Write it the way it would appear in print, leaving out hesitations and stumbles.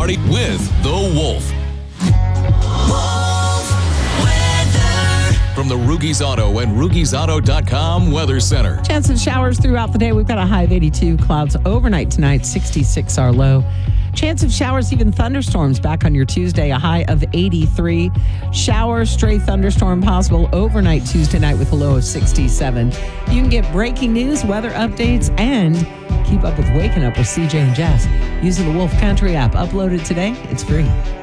party with The Wolf. From the Rugies Auto and RugiesAuto.com Weather Center. Chance of showers throughout the day. We've got a high of 82. Clouds overnight tonight, 66 our low. Chance of showers, even thunderstorms back on your Tuesday, a high of 83. Showers, stray thunderstorm possible overnight Tuesday night with a low of 67. You can get breaking news, weather updates, and keep up with Waking Up with CJ and Jess using the Wolf Country app. Upload it today. It's free.